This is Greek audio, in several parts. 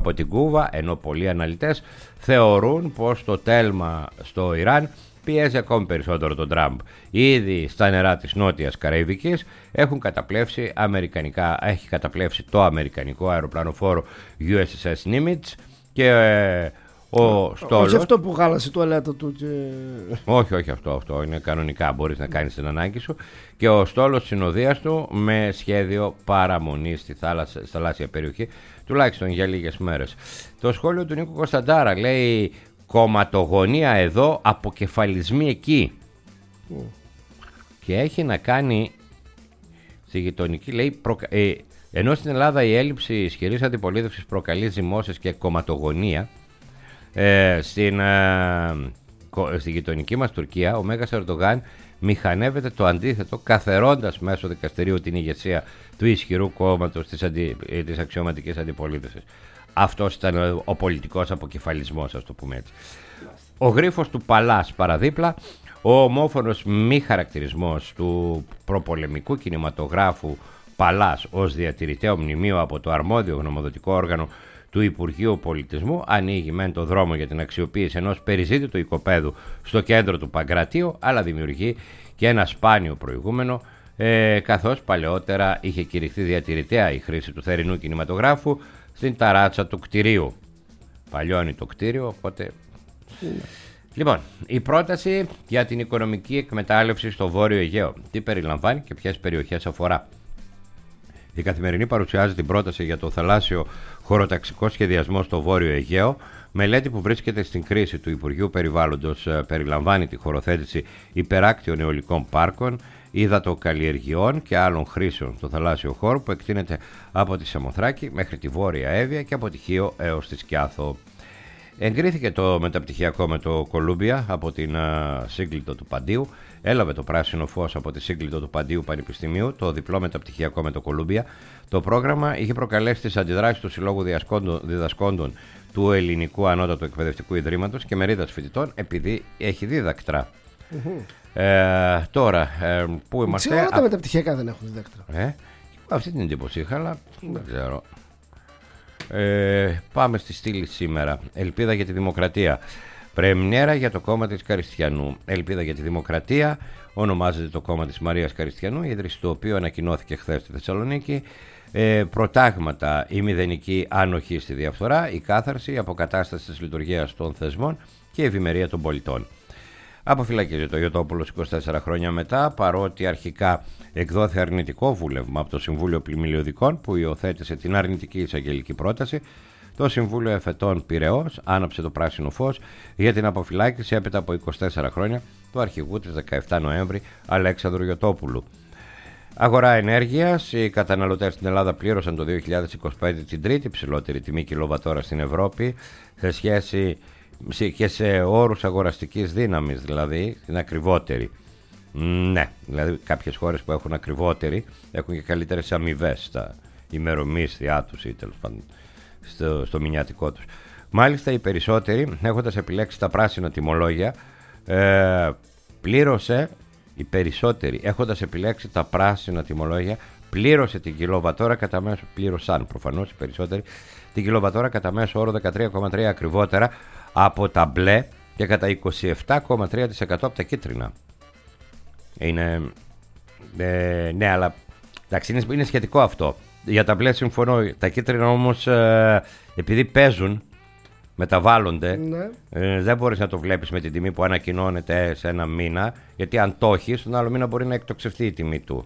από την Κούβα, ενώ πολλοί αναλυτές θεωρούν πως το τέλμα στο Ιράν πιέζει ακόμη περισσότερο τον Τραμπ. Ήδη στα νερά της Νότιας Καραϊβικής έχει καταπλέψει το αμερικανικό αεροπλανοφόρο USS Nimitz και ο στόλος... Όχι αυτό που χάλασε η τουαλέτα του και... Όχι αυτό είναι κανονικά, μπορείς να κάνεις την ανάγκη σου. Και ο στόλος συνοδείας του με σχέδιο παραμονή στη θαλάσσια περιοχή, τουλάχιστον για λίγες μέρες. Το σχόλιο του Νίκου Κωνσταντάρα λέει: κομματογωνία εδώ, αποκεφαλισμοί εκεί. Και έχει να κάνει στη γειτονική, λέει, ενώ στην Ελλάδα η έλλειψη ισχυρής αντιπολίτευσης προκαλεί ζυμώσεις και κομματογωνία, στη γειτονική μας Τουρκία ο Μέγας Ερντογάν μηχανεύεται το αντίθετο, καθαιρώντας μέσω δικαστηρίου την ηγεσία του ισχυρού κόμματος της αξιωματικής αντιπολίτευσης. Αυτός ήταν ο πολιτικός αποκεφαλισμός, ας το πούμε έτσι. Ο γρίφος του Παλάς παραδίπλα, ο ομόφωνος μη χαρακτηρισμός του προπολεμικού κινηματογράφου Παλάς ως διατηρηταίο μνημείο από το αρμόδιο γνωμοδοτικό όργανο του Υπουργείου Πολιτισμού ανοίγει μεν το δρόμο για την αξιοποίηση ενός περιζήτητου οικοπαίδου στο κέντρο του Παγκρατίου, αλλά δημιουργεί και ένα σπάνιο προηγούμενο, καθώς παλαιότερα είχε κηρυχθεί διατηρητέα η χρήση του θερινού κινηματογράφου στην ταράτσα του κτηρίου. Παλιώνει το κτίριο, οπότε... Λοιπόν, η πρόταση για την οικονομική εκμετάλλευση στο Βόρειο Αιγαίο, τι περιλαμβάνει και ποιες περιοχές αφορά. Η Καθημερινή παρουσιάζει την πρόταση για το θαλάσσιο χωροταξικό σχεδιασμό στο Βόρειο Αιγαίο. Μελέτη που βρίσκεται στην κρίση του Υπουργείου Περιβάλλοντος περιλαμβάνει τη χωροθέτηση υπεράκτιων αιωλικών πάρκων, υδατοκαλλιεργειών και άλλων χρήσεων στο θαλάσσιο χώρο που εκτείνεται από τη Σαμοθράκη μέχρι τη Βόρεια Εύβοια και από τη Χίο έως τη Σκιάθο. Εγκρίθηκε το μεταπτυχιακό με το Κολούμπια από την Σύγκλιτο του Παντίου. Έλαβε το πράσινο φως από τη Σύγκλιτο του Παντίου Πανεπιστημίου το διπλό μεταπτυχιακό με το Κολούμπια. Το πρόγραμμα είχε προκαλέσει τις αντιδράσεις του Συλλόγου Διδασκόντων του Ελληνικού Ανώτατου Εκπαιδευτικού Ιδρύματος και μερίδας φοιτητών, επειδή έχει δίδακτρα. Τώρα, πού είμαστε. Όλα τα μεταπτυχιακά δεν έχουν δίδακτρα. Αυτή την εντύπωση είχα, αλλά δεν ξέρω. Πάμε στη στήλη σήμερα. Ελπίδα για τη Δημοκρατία. Πρεμιέρα για το κόμμα της Καριστιανού. Ελπίδα για τη Δημοκρατία ονομάζεται το κόμμα της Μαρίας Καριστιανού, η ίδρυση του οποίου ανακοινώθηκε χθες στη Θεσσαλονίκη. Προτάγματα: η μηδενική ανοχή στη διαφθορά, η κάθαρση, η αποκατάσταση της λειτουργίας των θεσμών και η ευημερία των πολιτών. Αποφυλακίζεται ο Ιωτόπουλος 24 χρόνια μετά, παρότι αρχικά εκδόθη αρνητικό βούλευμα από το Συμβούλιο Πλημμυλιωδικών που υιοθέτησε την αρνητική εισαγγελική πρόταση. Το Συμβούλιο Εφετών Πειραιώς άναψε το πράσινο φως για την αποφυλάκηση έπειτα από 24 χρόνια του αρχηγού της 17 Νοέμβρη Αλέξανδρου Ιωτόπουλου. Αγορά ενέργειας. Οι καταναλωτές στην Ελλάδα πλήρωσαν το 2025 την τρίτη ψηλότερη τιμή κιλοβατόρα στην Ευρώπη σε σχέση και σε όρους αγοραστικής δύναμης, δηλαδή την ακριβότερη. Ναι, δηλαδή κάποιες χώρες που έχουν ακριβότερη έχουν και καλύτερες αμοιβές στα ημερομίσθια τους ή τέλος πάντων στο μηνιατικό τους. Μάλιστα οι περισσότεροι, έχοντας επιλέξει τα πράσινα τιμολόγια, πλήρωσε την κιλοβατόρα κατά μέσο, πλήρωσαν προφανώς οι περισσότεροι, την κιλοβατόρα κατά μέσο όρο 13,3 ακριβότερα από τα μπλε και κατά 27,3% από τα κίτρινα. Είναι, ναι, αλλά εντάξει, είναι σχετικό αυτό. Για τα μπλε συμφωνώ, τα κίτρινα όμως επειδή παίζουν, μεταβάλλονται, ναι. Δεν μπορείς να το βλέπεις με την τιμή που ανακοινώνεται σε ένα μήνα, γιατί αν το έχεις, τον άλλο μήνα μπορεί να εκτοξευτεί η τιμή του.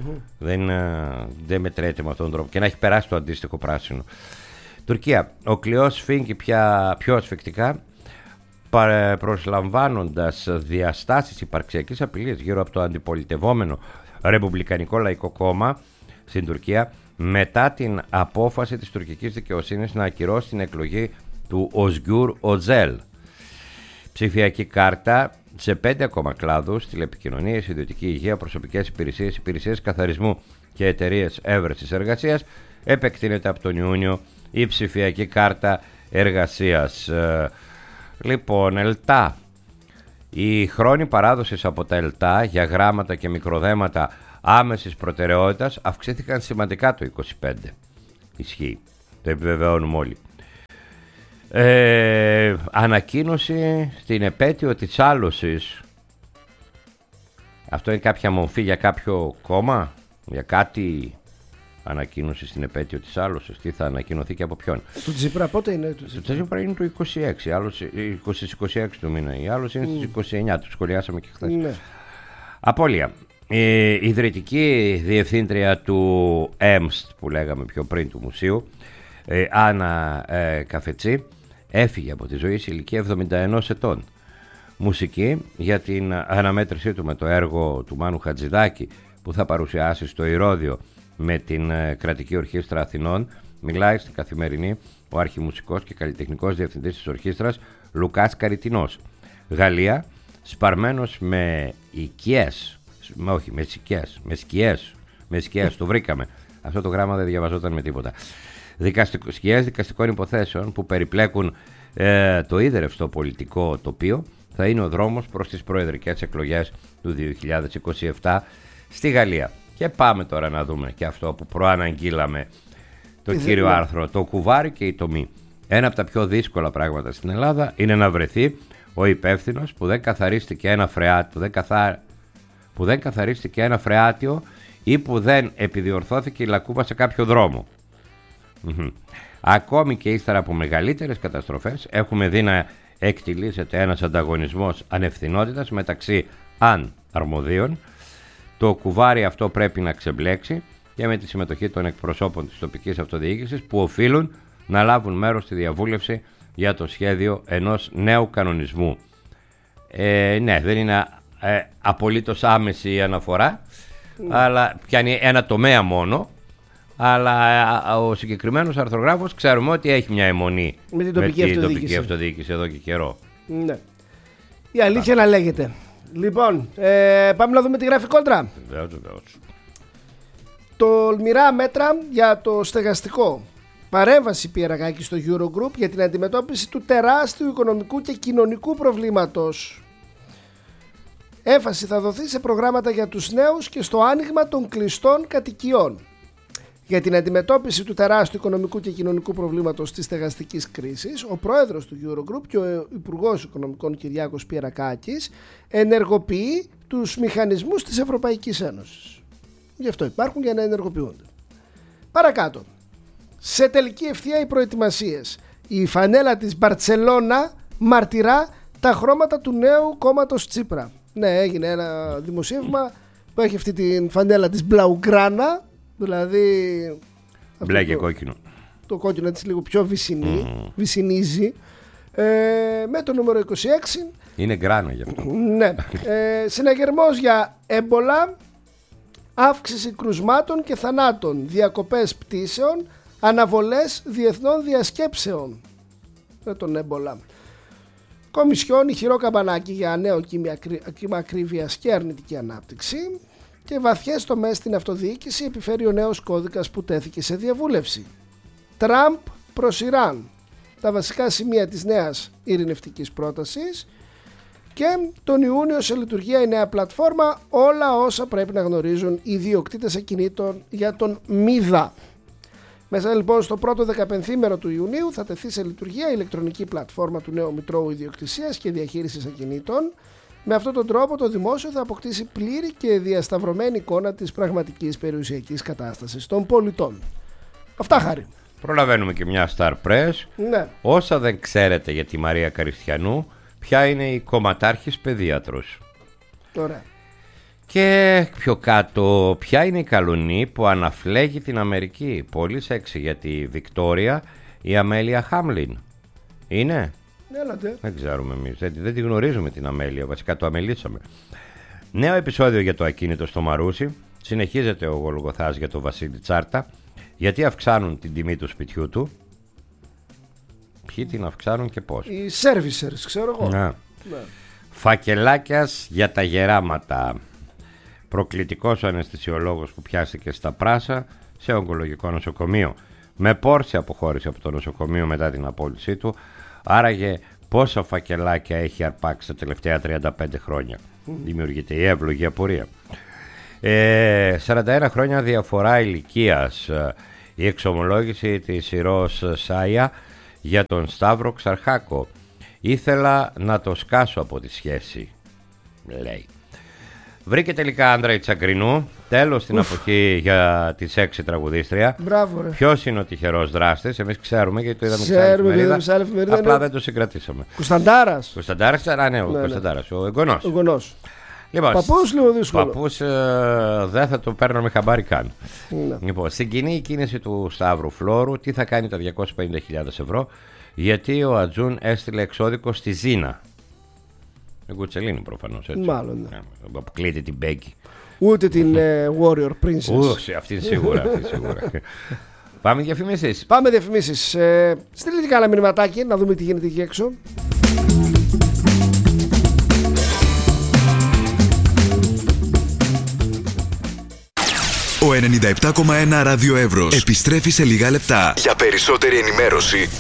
Δεν μετρέται με αυτόν τον τρόπο και να έχει περάσει το αντίστοιχο πράσινο. Τουρκία. Ο κλειός σφίγγει πια πιο ασφικτικά, προσλαμβάνοντας διαστάσεις υπαρξιακής απειλής γύρω από το αντιπολιτευόμενο Ρεπουμπλικανικό Λαϊκό Κόμμα στην Τουρκία, μετά την απόφαση της τουρκικής δικαιοσύνης να ακυρώσει την εκλογή του Οσγκούρ Οτζέλ. Ψηφιακή κάρτα σε 5 ακόμα κλάδους: τηλεπικοινωνίες, ιδιωτική υγεία, προσωπικές υπηρεσίες, υπηρεσίες καθαρισμού και εταιρείες έβρεσης εργασίας. Επεκτείνεται από τον Ιούνιο η ψηφιακή κάρτα εργασίας. Λοιπόν, ΕΛΤΑ. Οι χρόνοι παράδοσης από τα ΕΛΤΑ για γράμματα και μικροδέματα άμεσης προτεραιότητας αυξήθηκαν σημαντικά το 25. Ισχύει. Το επιβεβαιώνουμε όλοι. Ανακοίνωση στην επέτειο της άλωσης. Αυτό είναι κάποια μορφή για κάποιο κόμμα, για κάτι? Ανακοίνωση στην επέτειο της άλωσης. Τι θα ανακοινωθεί και από ποιον? Του Τσίπρα πότε είναι? Το Τσίπρα είναι το 26, άλωση, 26 του μήνα. Η άλωση είναι στις 29, το σχολιάσαμε και χθες. Ναι. Απώλεια. Η ιδρυτική διευθύντρια του ΕΜΣΤ που λέγαμε πιο πριν του μουσείου, Άννα Καφετσί, έφυγε από τη ζωή σε ηλικία 71 ετών. Μουσική για την αναμέτρησή του με το έργο του Μάνου Χατζηδάκη που θα παρουσιάσει στο Ηρώδειο με την Κρατική Ορχήστρα Αθηνών, μιλάει στην Καθημερινή ο αρχιμουσικός και καλλιτεχνικός διευθυντής της ορχήστρας Λουκάς Καριτινός. Γαλλία, σπαρμένος με οικίες, όχι με σκιές, το βρήκαμε. Αυτό το γράμμα δεν διαβαζόταν με τίποτα. Σκιές δικαστικών υποθέσεων που περιπλέκουν το ίδρευστο πολιτικό τοπίο θα είναι ο δρόμος προς τις προεδρικές εκλογές του 2027 στη Γαλλία. Και πάμε τώρα να δούμε και αυτό που προαναγγείλαμε, το κύριο άρθρο, το κουβάρι και η τομή. Ένα από τα πιο δύσκολα πράγματα στην Ελλάδα είναι να βρεθεί ο υπεύθυνος που δεν καθαρίστηκε ένα φρεάτιο ή που δεν επιδιορθώθηκε η λακκούβα σε κάποιο δρόμο. Ακόμη και ύστερα από μεγαλύτερες καταστροφές έχουμε δει να εκτιλήσεται ένας ανταγωνισμός ανευθυνότητας μεταξύ αρμοδίων. Το κουβάρι αυτό πρέπει να ξεμπλέξει και με τη συμμετοχή των εκπροσώπων της τοπικής αυτοδιοίκησης που οφείλουν να λάβουν μέρος στη διαβούλευση για το σχέδιο ενός νέου κανονισμού. Ναι, δεν είναι απολύτως άμεση η αναφορά, αλλά πιάνει ένα τομέα μόνο. Αλλά ο συγκεκριμένος αρθρογράφος ξέρουμε ότι έχει μια αιμονή με την τοπική αυτοδιοίκηση εδώ και καιρό. Ναι. Η αλήθεια να λέγεται. Λοιπόν, πάμε να δούμε τι γράφει κόντρα. Βεβαίως. Τολμηρά μέτρα για το στεγαστικό. Παρέμβαση Πιερακάκη στο Eurogroup για την αντιμετώπιση του τεράστιου οικονομικού και κοινωνικού προβλήματος. Έμφαση θα δοθεί σε προγράμματα για τους νέους και στο άνοιγμα των κλειστών κατοικιών. Για την αντιμετώπιση του τεράστιου οικονομικού και κοινωνικού προβλήματος της στεγαστικής κρίσης, ο πρόεδρος του Eurogroup και ο Υπουργός Οικονομικών Κυριάκος Πιερακάκης ενεργοποιεί τους μηχανισμούς της Ευρωπαϊκής Ένωσης. Γι' αυτό υπάρχουν, για να ενεργοποιούνται. Παρακάτω. Σε τελική ευθεία οι προετοιμασίες. Η φανέλα της Μπαρτσελώνα μαρτυρά τα χρώματα του νέου κόμματος Τσίπρα. Ναι, έγινε ένα δημοσίευμα που έχει αυτή την φανέλα της Μπλαουγκράνα. Δηλαδή μπλε και κόκκινο. Το κόκκινο της λίγο πιο βυσινίζει. Με το νούμερο 26. Είναι γκράνα γι' αυτό. Ναι. Συναγερμός για έμπολα, αύξηση κρουσμάτων και θανάτων, διακοπές πτήσεων, αναβολές διεθνών διασκέψεων με τον έμπολα. Κομισιόν, ηχηρό καμπανάκι για νέο κύμα ακρίβειας και αρνητική ανάπτυξη. Και βαθιές τομές στην αυτοδιοίκηση επιφέρει ο νέος κώδικας που τέθηκε σε διαβούλευση. Τραμπ προς Ιράν. Τα βασικά σημεία της νέας ειρηνευτικής πρότασης. Και τον Ιούνιο σε λειτουργία η νέα πλατφόρμα. Όλα όσα πρέπει να γνωρίζουν οι ιδιοκτήτες ακινήτων για τον ΜΙΔΑ. Μέσα λοιπόν στο πρώτο 15ήμερο του Ιουνίου θα τεθεί σε λειτουργία η ηλεκτρονική πλατφόρμα του νέου Μητρώου Ιδιοκτησίας και Διαχείρισης Ακινήτων. Με αυτόν τον τρόπο το δημόσιο θα αποκτήσει πλήρη και διασταυρωμένη εικόνα της πραγματικής περιουσιακής κατάστασης των πολιτών. Αυτά, Χάρη. Προλαβαίνουμε και μια Star Press. Ναι. Όσα δεν ξέρετε για τη Μαρία Καριστιανού, ποια είναι η κομματάρχης παιδίατρος. Ωραία. Και πιο κάτω, ποια είναι η καλονή που αναφλέγει την Αμερική. Πολύ σεξι για τη Βικτόρια, η Αμέλεια Χάμλιν. Είναι? Έλατε. Δεν ξέρουμε εμείς, δεν τη γνωρίζουμε την Αμέλεια, βασικά το αμελήσαμε. Νέο επεισόδιο για το ακίνητο στο Μαρούσι. Συνεχίζεται ο Γολγοθάς για το Βασίλη Τσάρτα. Γιατί αυξάνουν την τιμή του σπιτιού του. Ποιοι την αυξάνουν και πώς. Οι servicers, ξέρω εγώ. Ναι. Φακελάκιας για τα γεράματα. Προκλητικός ο αναισθησιολόγος που πιάστηκε στα Πράσα σε ογκολογικό νοσοκομείο. Με πόρση αποχώρησε από το νοσοκομείο μετά την απόλυσή του. Άραγε πόσα φακελάκια έχει αρπάξει τα τελευταία 35 χρόνια. Δημιουργείται η εύλογη απορία. 41 χρόνια διαφορά ηλικίας. Η εξομολόγηση της Ηρώς Σάια για τον Σταύρο Ξαρχάκο. Ήθελα να το σκάσω από τη σχέση, λέει. Βρήκε τελικά άντρα η Τσακρινού. Τέλος στην αποχή για τη σεξι τραγουδίστρια. Μπράβο, ρε. Ποιος είναι ο τυχερός δράστης? Εμείς ξέρουμε γιατί το είδαμε σε άλλη εφημερίδα. Απλά δεν το συγκρατήσαμε. Κωνσταντάρας. Κωνσταντάρας, ναι, ο Κωνσταντάρας, ο εγγονός. Λοιπόν, παππούς λίγο δύσκολο. Παππούς δεν θα το παίρναμε χαμπάρι καν. Λοιπόν, στην κοινή κίνηση του Σταύρου Φλόρου, τι θα κάνει τα 250.000 ευρώ? Γιατί ο Ατζούν έστειλε εξώδικο στη Ζήνα. Την Κουτσελίνη προφανώς, έτσι. Μάλλον. Αποκλείται την Μπέγκη. Ούτε την Warrior Princess. Αυτή σίγουρα. Πάμε διαφημίσεις. Πάμε διαφημίσεις. Στείλτε κάνα μηνυματάκι να δούμε τι γίνεται εκεί έξω. Ο 97,1 Ράδιο Εύρος επιστρέφει σε λίγα λεπτά. Για περισσότερη ενημέρωση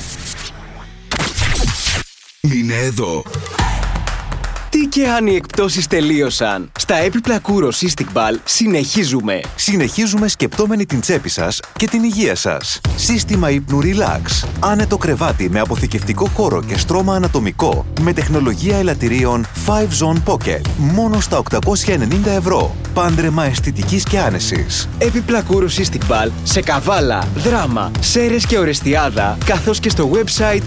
είναι εδώ. Τι και αν οι εκπτώσεις τελείωσαν. Στα έπιπλα Kouros Istiqbal συνεχίζουμε σκεπτόμενοι την τσέπη σας και την υγεία σας. Σύστημα ύπνου Relax. Άνετο κρεβάτι με αποθηκευτικό χώρο και στρώμα ανατομικό με τεχνολογία ελαττηρίων 5 Zone Pocket. Μόνο στα 890 ευρώ. Πάντρεμα αισθητικής και άνεσης. Έπιπλα Kouros Istiqbal σε Καβάλα, Δράμα, Σέρες και Ορεστιάδα, καθώς και στο website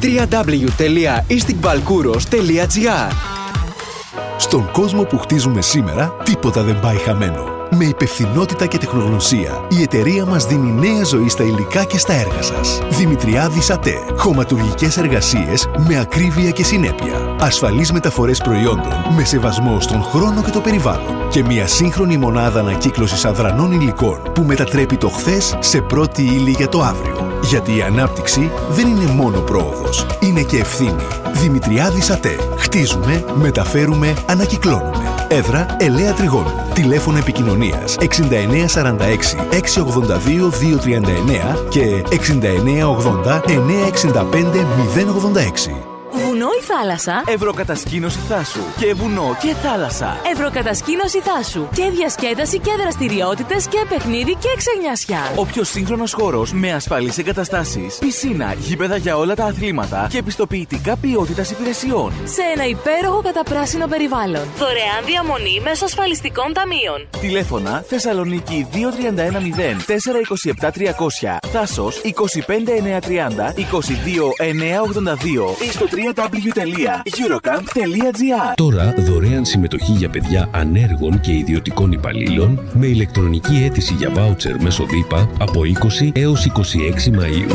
www.istiqbalkouros.gr. Στον κόσμο που χτίζουμε σήμερα, τίποτα δεν πάει χαμένο. Με υπευθυνότητα και τεχνογνωσία, η εταιρεία μας δίνει νέα ζωή στα υλικά και στα έργα σας. Δημητριάδης ΑΤΕ. Χωματουργικές εργασίες με ακρίβεια και συνέπεια. Ασφαλείς μεταφορές προϊόντων με σεβασμό στον χρόνο και το περιβάλλον. Και μια σύγχρονη μονάδα ανακύκλωσης αδρανών υλικών που μετατρέπει το χθες σε πρώτη ύλη για το αύριο. Γιατί η ανάπτυξη δεν είναι μόνο πρόοδος, είναι και ευθύνη. Δημητριάδης ΑΤΕ. Χτίζουμε, μεταφέρουμε, ανακυκλώνουμε. Έδρα Ελαία Τριγώνου. Τηλέφωνο επικοινωνίας 6946 682 239 και 6980 965 086. Βουνό ή θάλασσα? Ευρωκατασκήνωση Θάσου. Και βουνό και θάλασσα. Ευρωκατασκήνωση Θάσου. Και διασκέδαση και δραστηριότητες και παιχνίδι και ξενιασιά. Ο πιο σύγχρονος χώρος με ασφαλείς εγκαταστάσεις, πισίνα, γήπεδα για όλα τα αθλήματα και επιστοποιητικά ποιότητας υπηρεσιών. Σε ένα υπέροχο καταπράσινο περιβάλλον. Δωρεάν διαμονή μέσω ασφαλιστικών ταμείων. Τηλέφωνα Θεσσαλονίκη 2310 427 300. Θάσος 25930 22982 ή στο www.eurocamp.gr. Τώρα δωρεάν συμμετοχή για παιδιά ανέργων και ιδιωτικών υπαλλήλων με ηλεκτρονική αίτηση για βάουτσερ μέσω ΔΥΠΑ από 20 έως 26 Μαΐου.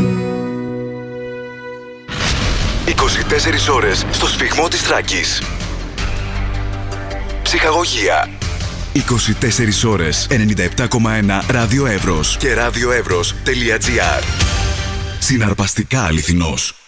24 ώρες στο σφιγμό της Θράκης. Ψυχαγωγία. 24 ώρες 97,1 Ράδιο Εύρος και radioevros.gr. Συναρπαστικά αληθινός.